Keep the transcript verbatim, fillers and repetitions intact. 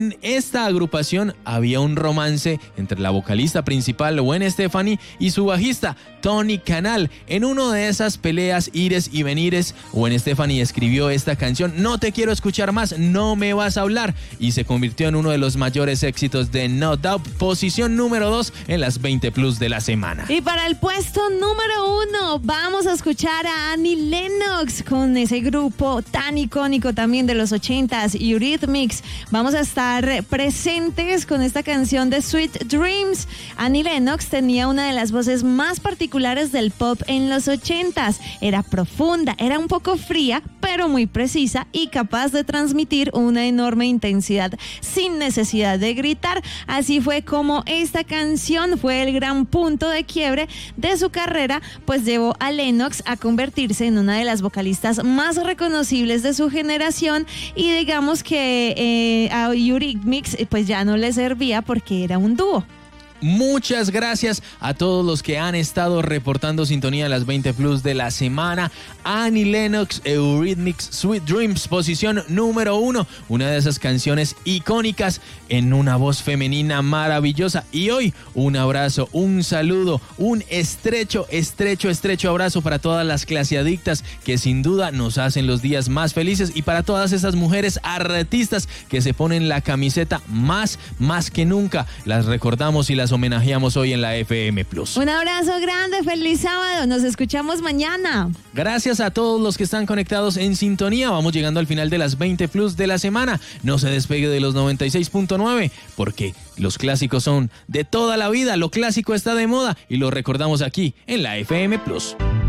En esta agrupación había un romance entre la vocalista principal Gwen Stefani y su bajista Tony Kanal. En una de esas peleas, ires y venires, Gwen Stefani escribió esta canción, No te quiero escuchar más, no me vas a hablar, y se convirtió en uno de los mayores éxitos de No Doubt, posición número dos en las veinte plus de la semana. Y para el puesto número uno vamos a escuchar a Annie Lennox con ese grupo tan icónico también de los ochentas, Eurythmics. Vamos a estar presentes con esta canción de Sweet Dreams. Annie Lennox tenía una de las voces más particulares del pop en los ochentas. Era profunda, era un poco fría, pero muy precisa y capaz de transmitir una enorme intensidad sin necesidad de gritar. Así fue como esta canción fue el gran punto de quiebre de su carrera, pues llevó a Lennox a convertirse en una de las vocalistas más reconocibles de su generación, y digamos que eh, a Eurythmics pues ya no le servía porque era un dúo. Muchas gracias a todos los que han estado reportando sintonía a las veinte plus de la semana. Annie Lennox, Eurythmics, Sweet Dreams, posición número uno. Una de esas canciones icónicas en una voz femenina maravillosa. Y hoy un abrazo, un saludo, un estrecho, estrecho, estrecho abrazo para todas las claseadictas que sin duda nos hacen los días más felices, y para todas esas mujeres artistas que se ponen la camiseta más, más que nunca. Las recordamos y las homenajeamos hoy en la F M Plus. Un abrazo grande, feliz sábado, nos escuchamos mañana. Gracias a todos los que están conectados en sintonía. Vamos llegando al final de las veinte plus de la semana. No se despegue de los noventa y seis punto nueve, porque los clásicos son de toda la vida. Lo clásico está de moda y lo recordamos aquí en la F M Plus.